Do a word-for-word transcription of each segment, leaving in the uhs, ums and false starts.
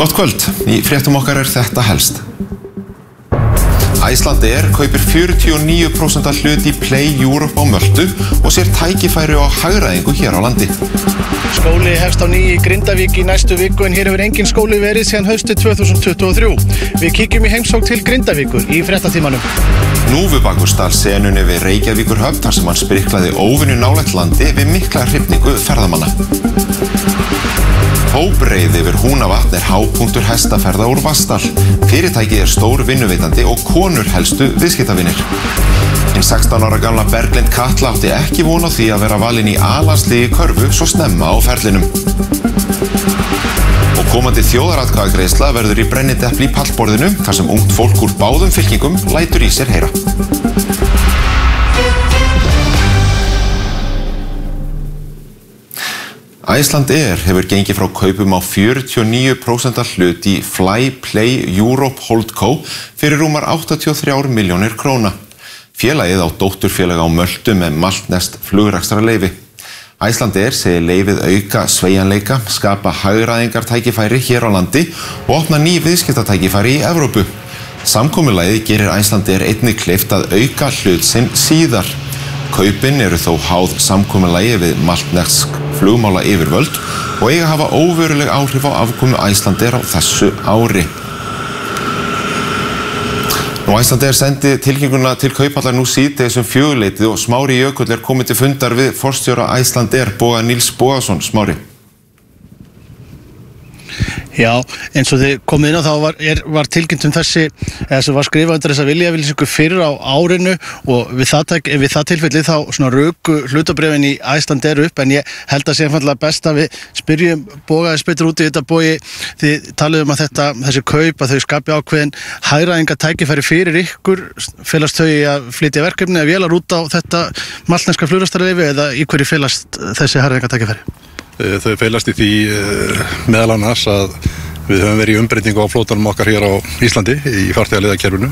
Gott kvöld, í fréttum okkar er þetta helst. Icelandair kaupir fjörutíu og níu prósent hlut í Play Europe á Möltu og sér tækifæri á hagræðingu hér á landi. Skóli hefst á ný í Grindavík í næstu viku en hér hefur engin skóli verið síðan haustið tvö þúsund tuttugu og þrjú. Við kíkjum í heimsókn til Grindavíkur í fréttatímanum. Hnúfubakur stal senunni við Reykjavíkurhöfn þar sem hann spriklaði óvenju nálægt landi við mikla hrifningu ferðamanna. Hópreið yfir Húnavatn er hápunktur hestaferða úr Vatnsdal. Fyrirtækið er stór vinnuveitandi og konur helstu viðskiptavinir. Hinn sextán ára gamla Berglind Katla átti ekki von á því að vera valin í A-landsliði í körfu svo snemma á ferlinum. Og komandi þjóðaratkvæðagreiðsla verður í brennidepli í pallborðinu þar sem ungt fólk úr báðum fylkingum lætur í sér heyra. Icelandair hefur gengið frá kaupum á fjörutíu og níu prósent hlut í Fly Play Europe Holdco fyrir rúmar áttatíu og þrjár milljónir króna. Félagið á dótturfélag á Möltu með maltneskt flugrekstrarleyfi. Icelandair segir leyfið auka sveigjanleika, skapa hagræðingartækifæri hér á landi og opna ný viðskiptatækifæri í Evrópu. Samkomulagið gerir Icelandair einnig kleift að auka hlut sinn síðar. Kaupin eru þó háð samkomulagi við maltnesk flugmála yfirvöld og eiga að hafa óveruleg áhrif á afkomu Icelandair á þessu ári. Nú Icelandair sendi tilkynninguna til kaupallar nú síðdegis um fjögurleytið og Smári Jökull er komið til fundar við forstjóra Icelandair, Boga Níls Bogason. Smári. Já, eins og þið komið inn á þá var, er, var tilkynnt um þessi, eða sem var skrifað undir þessa viljayfirlýsingu fyrir á árinu og við það, við það tilfelli þá svona röku hlutabréfin í Icelandair upp en ég held að sé einfaldlega best að við spyrjum Bogaðis betur út í þetta Bogi. Þið talið um að þetta, þessi kaup að þau skapi ákveðin hagræðingartækifæri fyrir ykkur, felast þau í að flytja verkefni að vélar út á þetta maltneska flugrekstrarleyfi eða í hverju felast þessi hagræðingartækifæri? Þau felast í því meðal annars að við höfum verið í umbreytingu á flótanum okkar hér á Íslandi í farþegaleiðakerfinu.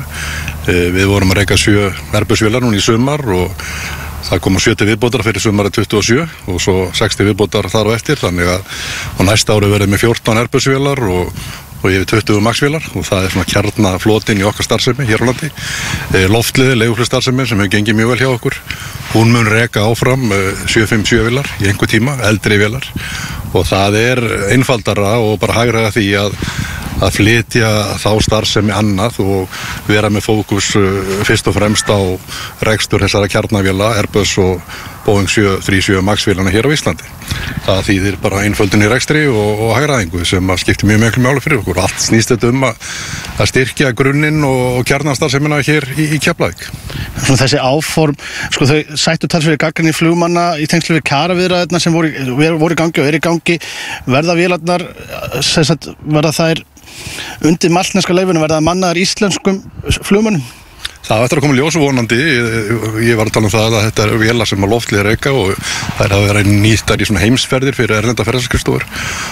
Við vorum að reka sjö Airbus-vélar núna í sumar og það koma sjö til viðbótar fyrir sumarið tuttugu og sjö og svo sex til viðbótar þar á eftir, þannig að á næsta ári verðum við fjórtán Airbus-vélar og og yfir tuttugu Max-vélar og það er svona kjarnaflotinn í okkar starfsemi hér á landi. Loftliði, leiguflugstarfsemi sem hefur gengið mjög vel hjá okkur. Hún mun reka áfram sjö fimm sjö vélar í einhver tíma, eldri vélar og það er einfaldara og bara hagræða því að að flytja þá starfsemi annað og vera með fókus fyrst og fremst á rekstur þessara kjarnavéla, Airbus og Boeing sjö þrjátíu og sjö Max-vélana hér á Íslandi. Það þýðir bara einföldun í rekstri og, og hagræðingu sem að skiptir mjög miklu máli fyrir okkur. Allt snýst þetta um að, að styrkja grunninn og, og kjarnastarfsemina hér í, í Keflavík. Svona þessi áform, sko þau sættu talsverði gagnrýni flugmanna í tengslu við kjaraviðræðurnar sem voru, voru í gangi og er í gangi. Verða vélarnar, sem sagt, verða þær undir maltneska leyfinu, verða mannaðar íslenskum flugmönnum? Það eftir að koma ljós vonandi. Ég, ég var að tala um það að þetta er vélar sem að loftliðir reka og þær hafa verið nýttar í svona heimsferðir fyrir erlenda ferðaskrifstofur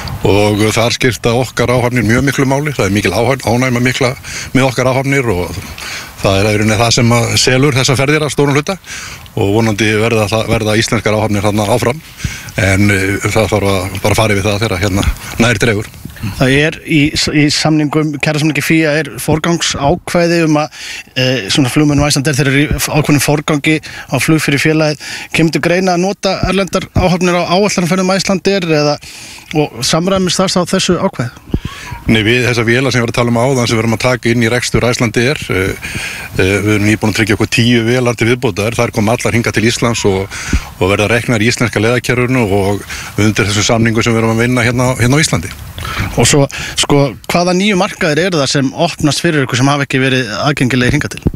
og þar skipta okkar áhafnir mjög miklu máli. Það er mikil ánægja mikla með okkar áhafnir og það er einnig það sem að selur þessa ferðir af stórum hluta og vonandi verða, verða íslenskar áhafnir þarna áfram en það þarf að bara fara við það þegar hérna nær dregur. Það er í, í samningum, kjarasamningi F I A er forgangsákvæði um að e, svona flugmönnum Icelandair þeir eru í ákveðnum forgangi á flug fyrir félagið. Kemur til greina að nota erlendar áhafnir á áætlunarferðum Icelandair eða og samræmist það á þessu ákvæði? Nei, við þessa vélar sem við erum að tala um áðan sem við erum að taka inn í rekstur Icelandair e, e, við erum nýbúin að tryggja okkur tíu vélar til viðbótar, þær kom allar hingað til Íslands og, og verða reknar í íslenska leiðakerfinu og undir þessu samningu sem við erum að vinna hérna, hérna á Íslandi. Og svo, sko, hvaða nýju markaðir eru það sem opnast fyrir ykkur sem hafa ekki verið aðgengilegir hingað til?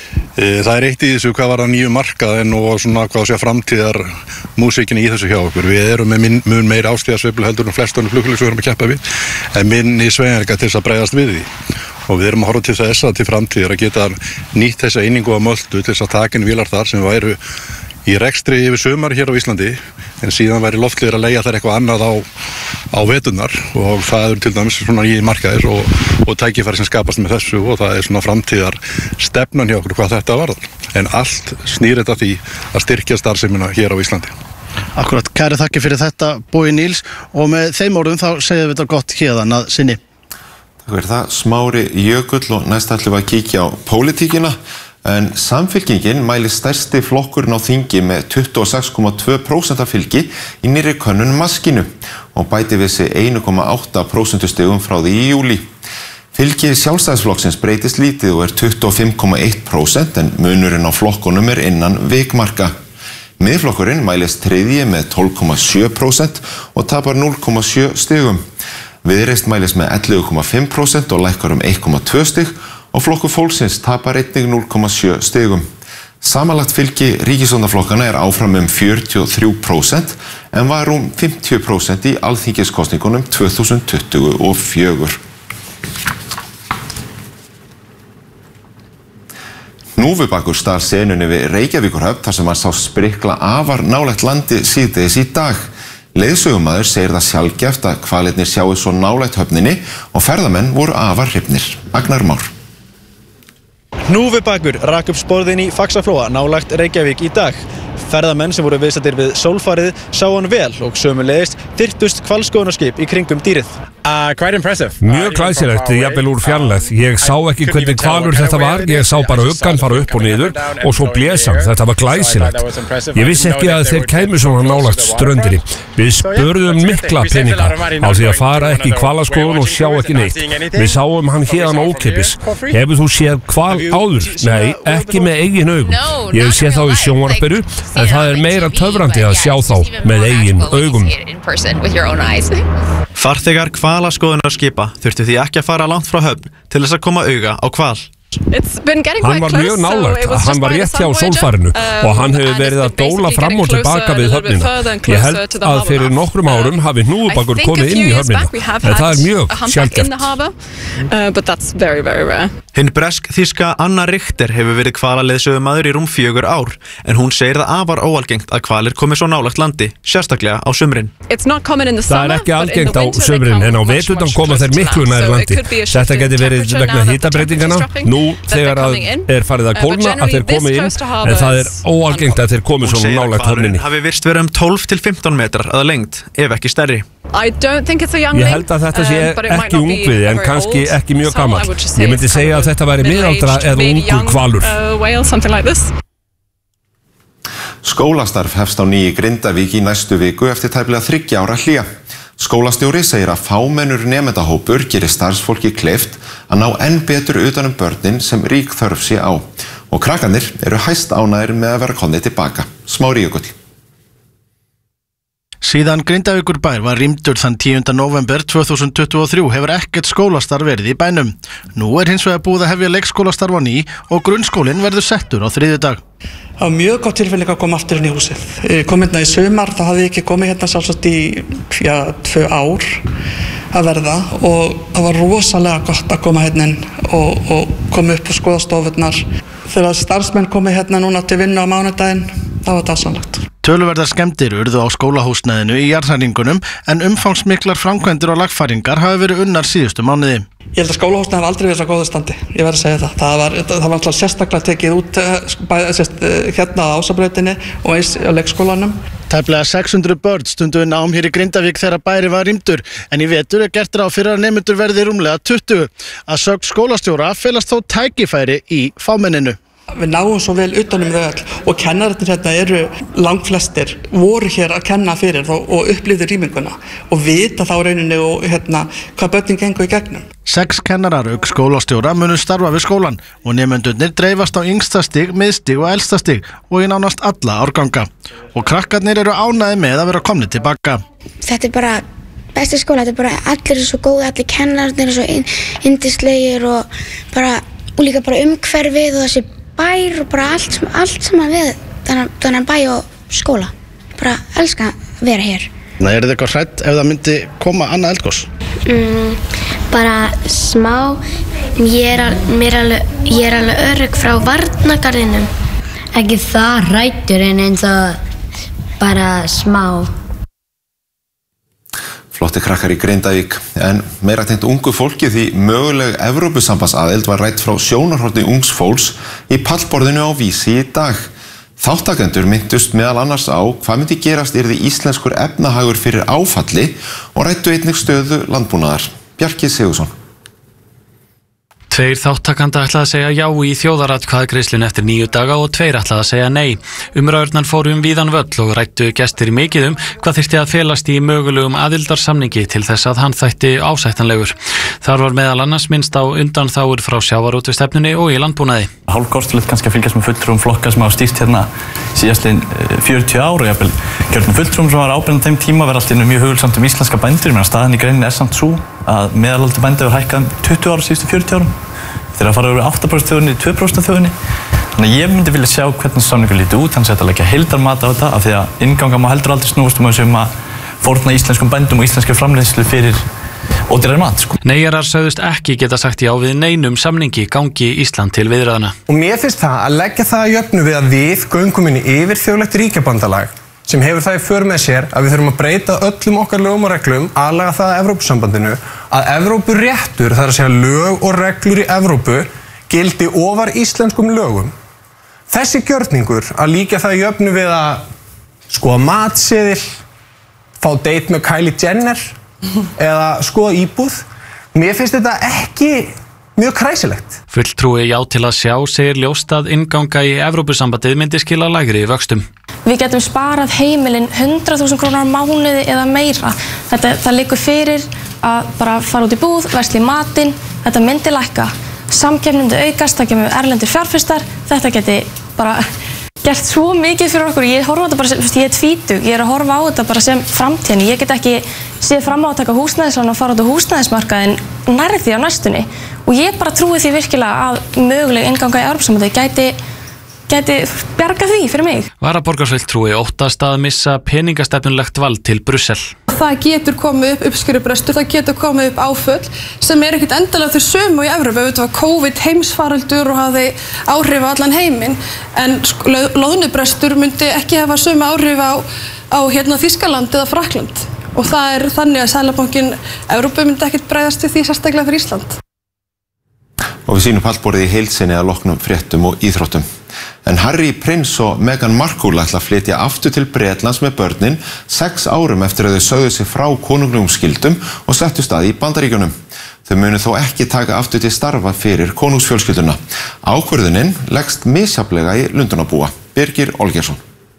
Það er eitt í þessu hvað var það nýju markaðin og svona hvað sé framtíðar músíkinni í þessu hjá okkur. Við erum með min, mun meira ástíðarsveiflu heldur en flestunum flugfélög sem við erum að keppa við, en minni sveigjanleika til þess að bregðast við því. Og við erum að horfa til þess að til framtíðar að geta nýtt þessa einingu á Möltu til þess að taka inn vélar þar sem væru í rekstri yfir sumar hér á Íslandi en síðan væri loftliðir að leigja þær eitthvað annað á, á veturnar og það eru til dæmis svona nýjir markaðir og, og tækifæri sem skapast með þessu og það er svona framtíðar stefnan hjá okkur hvað þetta varðar. En allt snýr þetta því að styrkja starfsemina hér á Íslandi. Akkurat, kæri þakki fyrir þetta Bogi Níls og með þeim orðum þá segjum við þetta gott héðan að sinni. Það verður það Smári Jökull og næst ætlum við að kíkja á pólitíkina. En Samfylkingin mælir stærsti flokkurinn á þingi með tuttugu og sex komma tvö prósent fylgi í nýrri könnun Maskínu og bæti við sig einn komma átta prósentustigum frá því í júlí. Fylgi Sjálfstæðisflokksins breytist lítið og er tuttugu og fimm komma eitt prósent en munurinn á flokkunum er innan vikmarka. Miðflokkurinn mælist þriðji með tólf komma sjö prósent og tapar núll komma sjö stigum. Viðreisn mælist með ellefu komma fimm prósent og lækkar um eitt komma tvö stig og flokkur fólksins tapar einnig núll komma sjö stigum. Samanlagt fylgi ríkisstjórnarflokkana er áfram um fjörutíu og þrjú prósent en var um fimmtíu prósent í alþingiskosningunum tvö þúsund tuttugu og fjögur. Hnúfubakur stal senunni við Reykjavíkurhöfn þar sem hann sá sprikla afar nálægt landi síðdegis í dag. Leiðsögumaður segir það sjaldgæft að hvalirnir sjáu svo nálægt höfninni og ferðamenn voru afar hrifnir. Agnar Már. Hnúfubakur rak upp sporðin í Faxaflóa nálægt Reykjavík í dag. Ferðamenn sem voru viðstaddir við sólfarið sá hann vel og sömuleiðis þyrptust hvalskoðunarskip í kringum dýrið. Uh, quite impressive. Mjög glæsilegt, jafnvel úr fjarlægð. Ég sá ekki hvernig hvalur þetta var, ég sá bara uggan fara upp og niður og svo blés hann. Þetta var glæsilegt. Ég vissi ekki að þeir kæmu svona nálagt ströndinni. Við spurðum mikla peninga á því að fara ekki í hvalaskoðun og sjá ekki neitt. Við sáum hann héðan ókeypis. Hefur þú séð hval áður? Nei, ekki með eigin augum. Ég hef séð þá í sjónvarpinu, en það er meira töfrandi að sjá þá með eigin augum. Farþegar hvalaskoðunarskipa þurftu því ekki að fara langt frá höfn til þess að koma auga á hval. Hann var mjög nálægt, hann var rétt hjá sólfarinu og hann hefur verið að dóla fram og tilbaka við höfnina. Ég held að fyrir nokkrum árum hafi hnúfubakur komið inn í höfnina, en það er mjög sjaldgæft. Hinn bresk-þýska Anna Richter hefur verið hvalaleiðsögumaður í rúm fjögur ár, en hún segir það afar óalgengt að hvalir komi svo nálægt landi, sérstaklega á sumrin. Það er ekki algengt á sumrin, en á veturnar koma þeir miklu nær landi. Þetta geti verið vegna hitabreytingana. Nú þegar að er farið að kólna að þeir komi inn, en það er óalgengt að þeir komi svo nálægt höfninni. Hafi virst verið um tólf til fimmtán metrar að lengd, ef ekki stærri. Ég held að þetta sé ekki ungviði en kannski ekki mjög gamall. Ég myndi segja að þetta væri miðaldra eða ungur hvalur. Skólastarf hefst á ný í Grindavík í næstu viku eftir tæplega þriggja ára hlé. Skólastjóri segir að fámennur nemendahópur gerir starfsfólki kleift að ná enn betur utan um börnin sem rík þörf sé á. Og krakkarnir eru hæst ánægðir með að vera komnir tilbaka. Smári Jökull. Síðan Grindavíkurbær var rýmdur þann tíunda nóvember tvö þúsund tuttugu og þrjú hefur ekkert skólastarf verið í bænum. Nú er hins vegar búið að hefja leikskólastarf á ný og grunnskólinn verður settur á þriðjudag. Það var mjög gott tilfelling að koma aftur inn í húsið. Kom hérna í sumar, þá hafði ég ekki komið hérna sjálfsagt í já, tvö ár að verða og það var rosalega gott að koma hérna inn og, og koma upp á skoðastofurnar. Þegar starfsmenn komið hérna núna til vinnu á mánudaginn, það var dásamlegt. Töluverðar skemmdir urðu á skólahúsnæðinu í jarðhræringunum en umfangsmiklar framkvæmdir og lagfæringar hafi verið unnar síðustu mánuði. Ég held að skólahúsnæði hafi aldrei verið svo góðu standi, ég verð að segja það. Það var, það var alltaf sérstaklega tekið út bæ, sérst, hérna á Ásabrautinni og eins á leikskólanum. Tæplega sex hundruð börn stundu nám hér í Grindavík þegar bæri var rýmdur, en í vetur er gert ráð fyrir að nemendur verði rúmlega tuttugu. Að sögn skólastjóra felast þó tækifæri í fámenninu. Við náum svo vel utanum þau öll og kennararnir hérna eru langflestir voru hér að kenna fyrir og, og upplifðu rýminguna og vita þá rauninni og hérna hvað börnin gengur í gegnum. Sex kennarar auk skólastjóra munu starfa við skólan og nemendurnir dreifast á yngsta stig, miðstig og elsta stig og í nánast alla árganga. Og krakkarnir eru ánægðir með að vera komnir tilbaka. Þetta er bara besti skóla, þetta er bara allir er svo góði, allir kennararnir er svo yndislegir og bara og líka bara umhverfið og þessi bær og bara allt, allt saman við þannig bæ og skóla. Bara elska að vera hér. Nei, er þetta eitthvað hrætt ef það myndi koma annað eldgos? Mm, bara smá. Ég er, al, mér alveg, ég er alveg örugg frá varnargarðinum. Ekki það hrættur en eins og bara smá. Flotti krakkar í Grindavík, en meira tengt ungu fólki því möguleg Evrópusambandsaðild var rædd frá sjónarhorni ungs fólks í pallborðinu á Vísi í dag. Þáttakendur minntust meðal annars á hvað myndi gerast yrði íslenskur efnahagur fyrir áfalli og ræddu einnig stöðu landbúnaðar. Bjarki Sigurðsson. Tveir þáttakanda ætlaði að segja já í þjóðaratkvæðagreiðslunni eftir níu daga og tveir ætlaði að segja nei. Umræðurnar fóru um víðan völl og ræddu gestir mikið um hvað þyrfti að felast í mögulegum aðildarsamningi til þess að hann þætti ásættanlegur. Þar var meðal annars minnst á undanþágur frá sjávarútvegsstefnunni og í landbúnaði. Hálfkostulegt kannski að fylgjast með fulltrúum flokka sem hafa stýrt hérna síðastliðin fjörutíu ár og jafnvel gjörnum fulltrúum sem var ábyrgðan þeim tíma verið allt í einu mjög hugulsamt um íslenska bændur. Menn staðan í greininni er samt sú að meðalaldur bænda hefur hækkað um tuttugu ára síðustu fjörutíu árum. Þeir að fara úr átta prósent þjóðinni í tvö prósent þjóðinni. Þannig að ég myndi vilja sjá hvernig samningur líti út, hann sé að leggja heildarmat á þetta af því að innganga má heldur aldrei snúast um þessum að fórna íslenskum bændum og íslenskri framleiðslu fyrir ódýrari mat. Sko. Neyjarar sögðust ekki geta sagt já við neinum samningi gangi Ísland til viðræðna. Og mér finnst það að leggja það að jöfnu við að við göngum inn í yfirþjóðlegt ríkjabandalag sem hefur það í för með sér að við þurfum að breyta öllum okkar lögum og reglum, aðlaga það að Evrópusambandinu, að Evrópuréttur, það er að segja lög og reglur í Evrópu, gildi ofar íslenskum lögum. Þessi gjörningur að líka það í jöfnu við að skoða matseðil, fá date með Kylie Jenner eða skoða íbúð, mér finnst þetta ekki mjög kræsilegt. Fulltrúi já til að sjá segir ljóst að innganga í Evrópusambandið myndi skila lægri vöxtum. Við getum sparað heimilin hundrað þúsund krónur á mánuði eða meira. Þetta, það liggur fyrir að bara fara út í búð, versla í matinn, þetta myndi lækka. Samkeppni myndi aukast, það kemur erlendir fjárfestar, þetta geti bara gert svo mikið fyrir okkur. Ég horfa á þetta bara sem, ég er tvítug, ég er að horfa á þetta bara sem framtíðin. Ég get ekki séð fram á að taka húsnæðislán og fara út á húsnæðismarkaðinn nærri því á næstunni. Og ég bara trúi því virkilega að möguleg innganga í Evrópusambandið gæti gæti bjarga því fyrir mig. Varaborgarfulltrúi óttast að missa peningastefnulegt vald til Brussel. Það getur komið upp uppskurubrestur, það getur komið upp áföll sem er ekkert endalega þau sömu í Evrópu. Þetta var COVID heimsfaraldur og hafði áhrif á allan heiminn, en loðnubrestur myndi ekki hafa sömu áhrif á, á hérna, Þýskaland eða Frakkland. Og það er þannig að Seðlabankinn Evrópu myndi ekkert bregðast við því sérstaklega fyrir Ísland. Og við sýnum pallborðið í heild sinni að loknum fréttum og íþróttum. En Harry, Prins og Meghan Markle ætla að flytja aftur til Bretlands með börnin sex árum eftir að þau sögðu sig frá konunglegum skildum og settu stað í Bandaríkjunum. Þau munu þó ekki taka aftur til starfa fyrir konungsfjölskylduna. Ákvörðunin leggst misjafnlega í Lundúnabúa. Birgir Olgeirsson.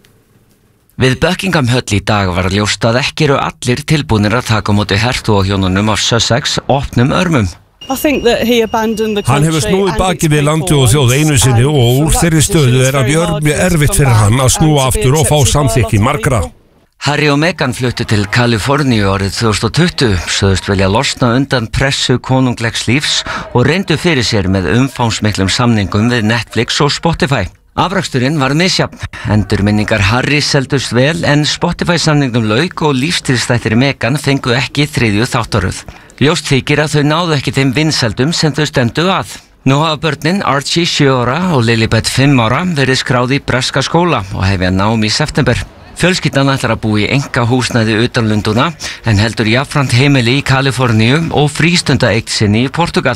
Við Buckingham Höll í dag var ljóst að ekki eru allir tilbúnir að taka á móti hertugahjónunum af Sussex opnum örmum. Hann hefur snúið baki við landi og þjóð einu sinni og úr þeirri stöðu er að mjög erfitt fyrir hann að snúa aftur og fá samþykki margra. Harry og Meghan fluttu til Kaliforníu árið tvö þúsund og tuttugu, sögðust vilja losna undan pressu konunglegs lífs og reyndu fyrir sér með umfangsmiklum samningum við Netflix og Spotify. Afraksturinn var misjafn. Endurminningar Harry seldust vel en Spotify-samningnum lauk og lífstíðstættir Meghan fengu ekki þriðju þáttaröð. Ljóst þykir að þau náðu ekki þeim vinsældum sem þau stendu að. Nú hafa börnin Archie sjö ára og Lilibet fimm ára verið skráð í breska skóla og hefja nám í september. Fjölskyldan ætlar að búa í einkahúsnæði utan Lundúna en heldur jafnframt heimili í Kaliforníu og frístundaeign sinni í Portugal.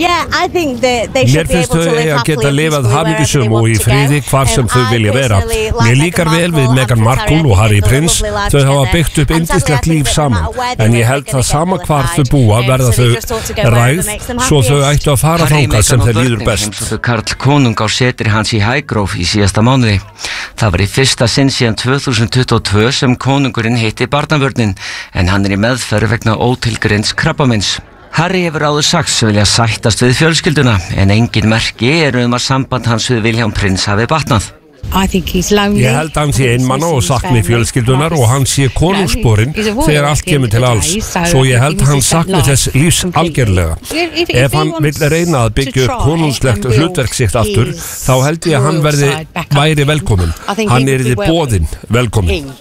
Mér finnst þau eiga að geta lifað hamingjusöm og í friði hvar sem þau vilja vera. Mér líkar vel við Meghan Markle og Harry Prins. Þau hafa byggt upp yndislegt líf saman, en ég held það sama hvar þau búa verða þau ræð, svo þau ættu að fara þangað sem þeir líður best. Heimsóttu Karl konung á setri hans í Highgrove í síðasta mánuði. Það var í fyrsta sinn síðan tvö þúsund tuttugu og tvö sem konungurinn hitti barnavörnin, en hann er í meðferð vegna ótilgreinds krabbameins. Harry hefur áður sagst vilja sættast við fjölskylduna, en engin merki eru um að samband hans við William Prins hafi batnað. Ég held hann sé einmanna og sakni fjölskyldunar og hann sé konungsborinn þegar allt kemur til alls, svo ég held hann sakni þess lífs algerlega. Ef hann vill reyna að byggja upp konungslegt hlutverk sitt aftur, þá held ég að hann verði væri velkominn. Hann er í boðinn velkominn.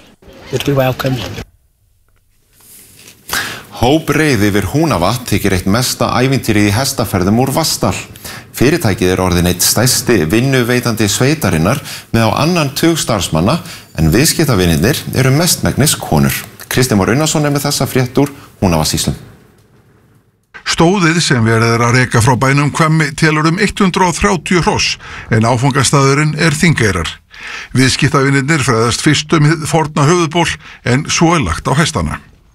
Hópreið yfir Húnavatn þykir eitt mesta ævintýrið í hestaferðum úr Vatnsdal. Fyrirtækið er orðin eitt stærsti vinnuveitandi sveitarinnar með á annan tug starfsmanna en viðskiptavinirnir eru mestmegnis konur. Kristján Már Unnarsson er með þessa frétt úr Húnavatnssýslum. Stóðið sem verið er að reka frá bænum Hvammi telur um hundrað og þrjátíu hross en áfangastaðurinn er Þingeyrar. Viðskiptavinirnir fræðast fyrst um hið forna höfuðból en svo er lagt á hestana.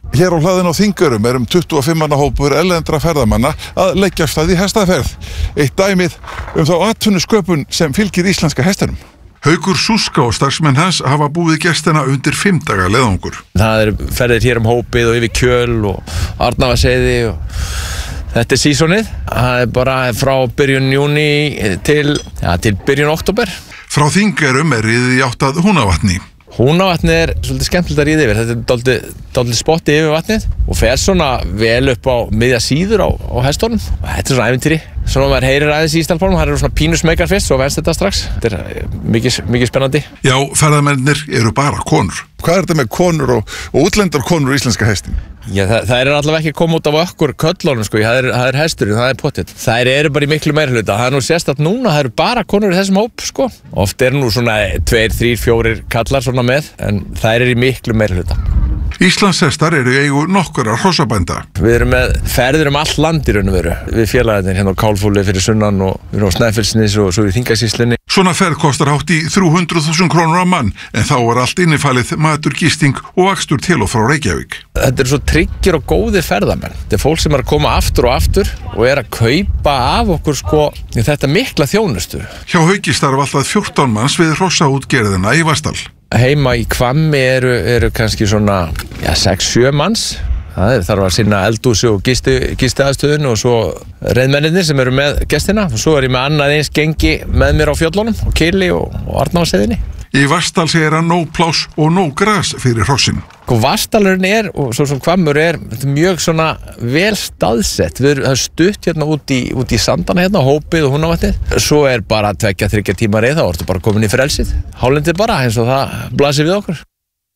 Hér á hlaðinu á Þingeyrum er um tuttugu og fimm manna hópur erlendra ferðamanna að leggja af stað í hestaferð. Eitt dæmið um þá atvinnusköpun sem fylgir íslenska hestinum. Haukur Súska og starfsmenn hans hafa búið gestina undir fimm daga leiðangur. Það er ferðir hér um hópið og yfir Kjöl og Arnarvatnsheiði og þetta er sísonið. Það er bara frá byrjun júní til, ja, til byrjun október. Frá Þingeyrum er riðið í átt að Húnavatni. Húnavatni er svolítið skemmtilegt að ríða yfir, þetta er dálítið, dálítið spotti yfir vatnið og fer svona vel upp á miðja síður á, á hestunum. Þetta er svona ævintýri, svona maður heyrir aðeins í Ísdalfólum, það eru svona pínu smekar fyrst, svo venst þetta strax. Þetta er mikið, mikið spennandi. Já, ferðamennir eru bara konur. Hvað er þetta með konur og, og útlendar konur í íslenska hestin? Já, það, það er allavega ekki að koma út af okkur köllunum, sko, það er, það er hesturinn, það er pottitt. Það eru bara í miklu meirihluta, það er nú sérstætt núna, það eru bara konur í þessum hóp, sko. Oft er nú svona tveir, þrír, fjórir kallar svona með, en það er í miklu meirihluta. Íslandshestar eru í eigu nokkurra hrossabænda. Við erum með ferðir um all land í raun og veru. Við félagarnir hérna á Kálfúli fyrir sunnan og við erum á Snæfellsnes og svo í Þingasýslunni. Svona ferð kostar hátt í þrjú hundruð þúsund krónur á mann, en þá er allt innifalið matur, gisting og akstur til og frá Reykjavík. Þetta er svo tryggir og góðir ferðamenn. Þetta er fólk sem er að koma aftur og aftur og er að kaupa af okkur sko þetta mikla þjónustu. Hjá Hauki starfa alltaf fjórtán manns við hrossaútgerðina í Vatnsdal. Heima í Hvammi eru, eru kannski svona ja, sex sjö manns. Það er þarf að sinna eldhúsi og gisti, gistiaðstöðun og svo reiðmennirnir sem eru með gestina. Og svo er ég með annað eins gengi með mér á fjöllunum og Kili og, og Arnarvatnsheiðinni. Í Vatnsdal segir hann nóg pláss og nóg gras fyrir hrossin. Vatnsdalurinn er, og svo sem Hvammur er, mjög svona vel staðsett. Við erum stutt hérna út í, út í sandana hérna, hópið og Húnavatnið. Svo er bara tveggja, þriggja tíma reið, þá ertu bara komin í frelsið. Hálendið bara, eins og það blasir við okkur.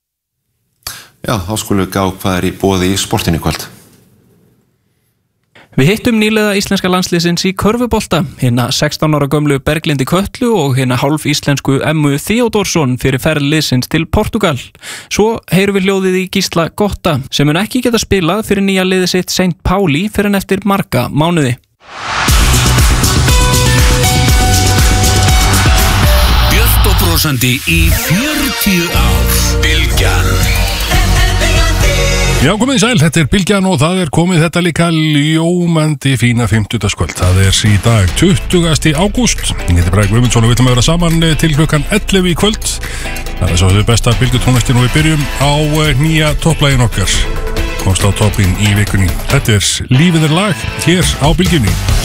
Já, þá skulum við gá hvað er í boði í sportinu í kvöld. Við hittum nýlega íslenska landsliðsins í körfubolta, hérna sextán ára gömlu Berglindi Kötlu og hérna hálf íslensku Emmu Theodorsson fyrir ferð liðsins til Portugal. Svo heyrum við hljóðið í Gísla Gotta sem mun ekki geta spilað fyrir nýja liðið sitt Saint Pauli fyrir en eftir marga mánuði. Björt og brósandi í fjörutíu ár. Bylgjan. Já, komið í sæl, þetta er Bylgjan og það er komið þetta líka ljómandi fína fimmtudagskvöld. Það er í dag tuttugasta ágúst. Ég heiti Bragi Guðmundsson og við ætlum að vera saman til klukkan ellefu í kvöld. Það er svo þau besta bylgjutónlistin og við byrjum á nýja topplægin okkar. Komst á toppin í vikunni. Þetta er Lífið er lag hér á Bylgjunni.